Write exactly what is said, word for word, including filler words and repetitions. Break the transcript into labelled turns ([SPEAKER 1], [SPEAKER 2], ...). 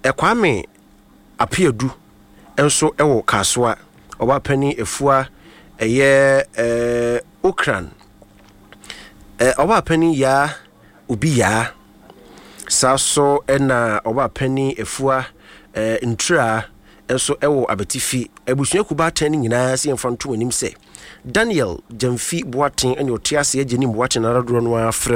[SPEAKER 1] Ekwame Apiedu enso ewo Kaswa oba pani efua eye eh Okran eh oba pani ya obi ya saso ena oba pani efua eh ntra enso ewo abetifi ebusua kuba tan nyina se emfa nto anim se Daniel Jamfi Boaten ene otiase ageni Boaten aradoro no afre